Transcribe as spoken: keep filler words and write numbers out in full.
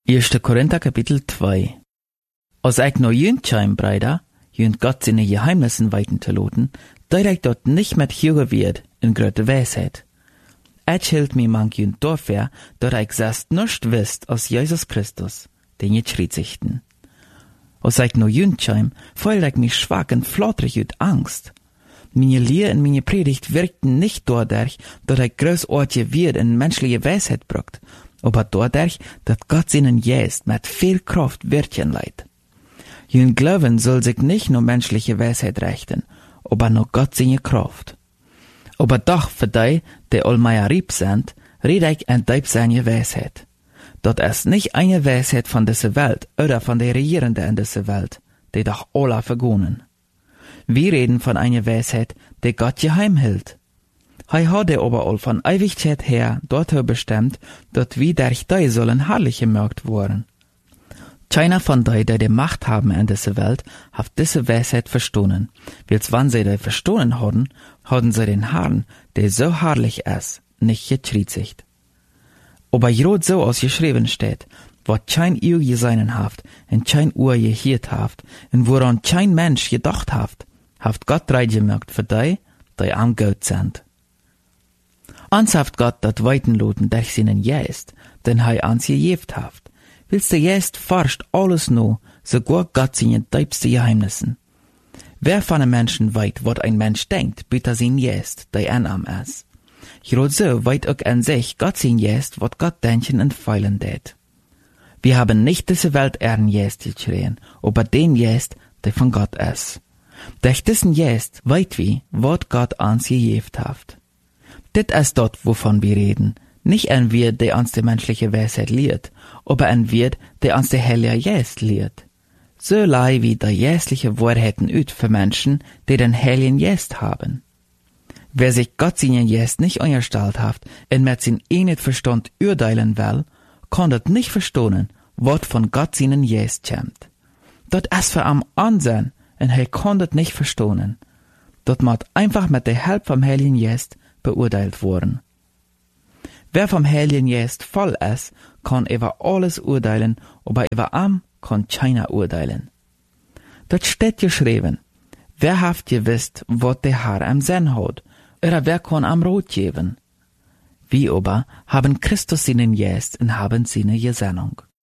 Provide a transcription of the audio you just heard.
Eerste Korinther kapitel twee. Als ik nou jünt scheim, Breider, jünt Gott seine Geheimnissen weiten te loten, dat ik dort nicht met hören wird in grote wijsheid. Et hield mi mank jünt dafür, dat ik selbst nicht wisst als Jesus Christus, den je schrizichten. Als ik nou jünt scheim, voel ik mi schwach en flotrig uit angst. Meine Lehr en meine Predigt wirkten nicht dadurch, dat ik großartige wird in menschliche Weisheit brucht, aber dadurch, dat Gott seinen Geist mit viel Kraft wirken leiht. Jün Glauben soll sich nicht nur menschliche Weisheit richten, aber nur Gott seine Kraft. Aber doch für die, die allmeier rieb sind, rede ich en diep seine Weisheit. Dat ist nicht eine Weisheit von dieser Welt oder von der Regierenden in dieser Welt, die doch alle vergonen. Wir reden von einer Weisheit, die Gott geheim hält. Hij hat aber all von Ewigkeit her dorthin bestimmt, dat wir durch die sollen herrlich gemerkt worden. Keiner von die, die die Macht haben in dieser Welt, hat diese Weisheit verstohlen. Wils wann sie die verstohlen haben, haben sie den Herrn, der so herrlich ist, nicht getriezigt. Aber jrot so ausgeschrieben steht, wat kein Ehr geseinen haft, en kein Uhr gehiert haft, en woran kein Mensch gedacht haft, haft Gott reingemerkt für die, die am Gott sind. Ans haft Gott dat weitenloten durch seinen Geist, den hei ans gejeft haft. Willst der Geist forscht alles no, sogar Gott seine tiefste Geheimnissen. Wer von einem Menschen weit, wat ein Mensch denkt, bitte sein Geist, der anam ist. Grad so weit auch an sich Gott sein Geist, wat Gott denken und feilen tät. Wir haben nicht diese Welt ehren Geist geschrien, aber den Geist, der von Gott ist. Durch diesen Geist weit wie, wat Gott ans gejeft haft. Dit ist dort, wovon wir reden. Nicht ein Wirt, der uns die menschliche Weisheit lehrt, aber ein Wirt, der uns der Heilige Geist lehrt. So lei wie der geistliche Wahrheiten üt für Menschen, die den Heiligen Geist haben. Wer sich Gott seinen Geist nicht unterstellt hat und mit sin enet Verstand urteilen will, kann das nicht verstehen, wat von Gott seinen Geist kommt. Dat ist für am Ansehen, und er kann das nicht verstehen. Dat muss einfach mit der Hilfe vom Heiligen Geist beurteilt worden. Wer vom Heiligen Geist voll ist, kann über alles urteilen, aber über am kann keiner urteilen. Dort steht geschrieben, wer haft gewisst, wat der Herr am Sinn hat, oder wer kann am Rot geben? Wir aber haben Christus seinen Geist und haben seine Gesinnung.